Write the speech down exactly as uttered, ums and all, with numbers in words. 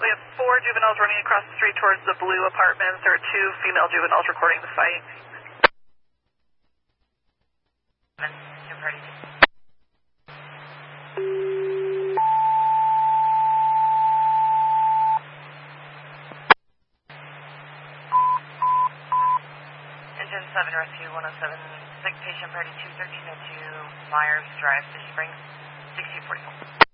We have four juveniles running across the street towards the blue apartments. There are two female juveniles recording the fight. Engine seven Rescue one oh seven, sick patient party two thirteen oh two, Myers Drive, Fish Springs, sixty forty-four.